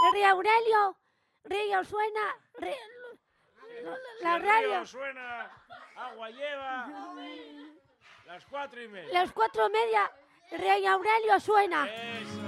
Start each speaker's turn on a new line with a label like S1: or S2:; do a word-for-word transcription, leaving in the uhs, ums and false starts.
S1: El rey Aurelio, río suena, río, la
S2: Si el
S1: radio.
S2: río suena, agua lleva. Las cuatro y media.
S1: Las cuatro y media, el rey Aurelio suena.
S2: Eso.